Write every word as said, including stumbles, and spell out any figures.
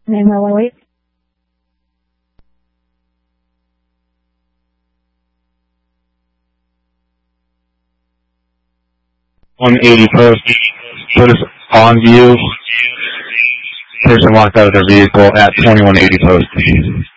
Name one one eight. one eighty post. Put us on view. Person walked out of their vehicle at twenty-one eighty post.